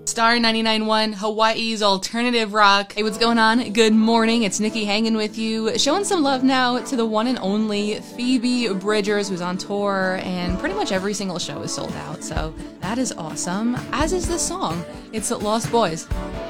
Star 99.1, Hawaii's alternative rock. Hey, what's going on? Good morning. It's Nikki hanging with you, showing some love now to the one and only Phoebe Bridgers, who's on tour, and pretty much every single show is sold out. So that is awesome, as is this song. It's Lost Boys.